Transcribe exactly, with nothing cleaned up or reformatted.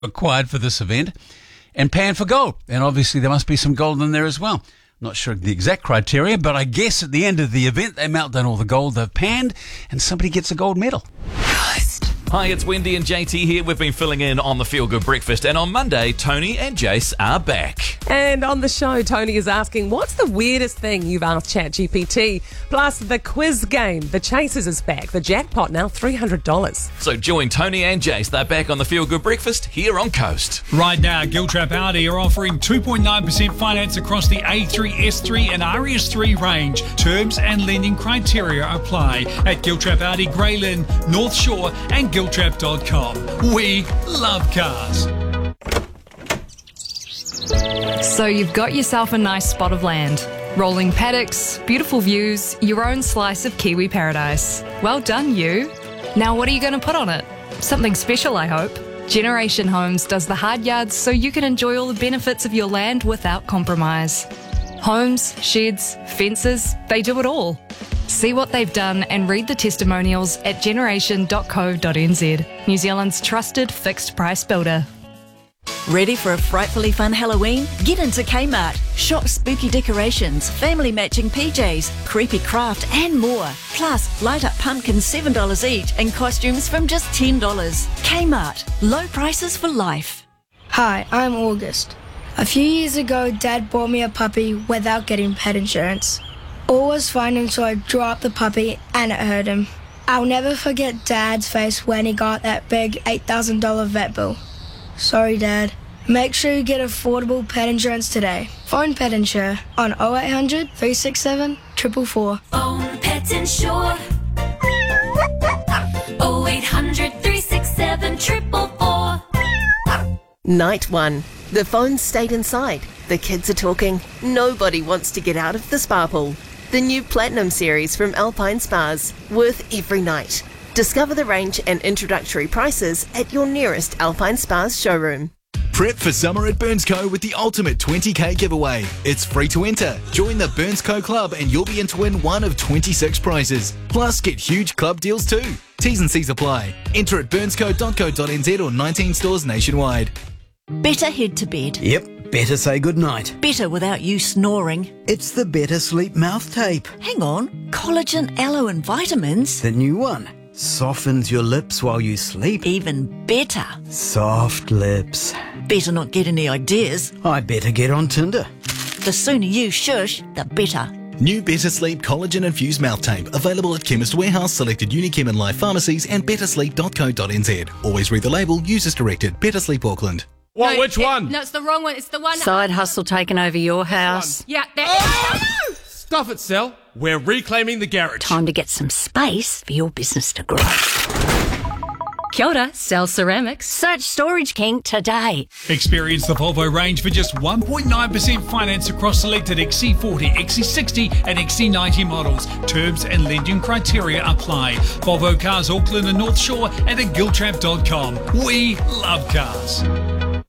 required for this event, and pan for gold. And obviously there must be some gold in there as well. Not sure the exact criteria, but I guess at the end of the event they melt down all the gold they've panned and somebody gets a gold medal. Hi, it's Wendy and J T here. We've been filling in on the Feel Good Breakfast, and on Monday, Tony and Jace are back. And on the show, Tony is asking, what's the weirdest thing you've asked ChatGPT? Plus, the quiz game. The Chasers is back. The jackpot now three hundred dollars. So join Tony and Jace. They're back on the Feel Good Breakfast here on Coast. Right now, Giltrap Audi are offering two point nine percent finance across the A three, S three and R S three range. Terms and lending criteria apply at Giltrap Audi, Grey Lynn, North Shore and Giltrap dot com. We love cars. So you've got yourself a nice spot of land. Rolling paddocks, beautiful views, your own slice of Kiwi paradise. Well done, you. Now what are you going to put on it? Something special, I hope. Generation Homes does the hard yards so you can enjoy all the benefits of your land without compromise. Homes, sheds, fences, they do it all. See what they've done and read the testimonials at generation dot co dot n z. New Zealand's trusted fixed price builder. Ready for a frightfully fun Halloween? Get into Kmart. Shop spooky decorations, family matching P Js, creepy craft and more. Plus, light up pumpkins seven dollars each and costumes from just ten dollars. Kmart. Low prices for life. Hi, I'm August. A few years ago, Dad bought me a puppy without getting pet insurance. All was fine until I dropped the puppy and it hurt him. I'll never forget Dad's face when he got that big eight thousand dollars vet bill. Sorry, Dad. Make sure you get affordable pet insurance today. Phone Pet Insure on oh eight hundred, three six seven, four four four. Phone Pet Insure. oh eight hundred, three six seven, four four four. Night one. The phones stayed inside. The kids are talking. Nobody wants to get out of the spa pool. The new Platinum series from Alpine Spas, worth every night. Discover the range and introductory prices at your nearest Alpine Spas showroom. Prep for summer at Burnsco with the ultimate twenty K giveaway. It's free to enter. Join the Burnsco Club and you'll be in to win one of twenty-six prizes. Plus, get huge club deals too. T's and C's apply. Enter at burnsco dot co dot n z or nineteen stores nationwide. Better head to bed. Yep, better say goodnight. Better without you snoring. It's the Better Sleep mouth tape. Hang on, collagen, aloe and vitamins. The new one. Softens your lips while you sleep. Even better. Soft lips. Better not get any ideas. I better get on Tinder. The sooner you shush, the better. New Better Sleep collagen infused mouth tape available at Chemist Warehouse, selected Unichem and Life pharmacies and better sleep dot co dot n z. Always read the label. Use as directed. Better Sleep Auckland. What? No, Which it, one? No, it's the wrong one. It's the one. Side hustle taking over your house. Yeah, that. Oh! Stuff it, Sel. We're reclaiming the garage. Time to get some space for your business to grow. Kia ora, Cell Ceramics. Search Storage King today. Experience the Volvo range for just one point nine percent finance across selected X C forty, X C sixty and X C ninety models. Terms and lending criteria apply. Volvo Cars Auckland and North Shore and at giltrap dot com. We love cars.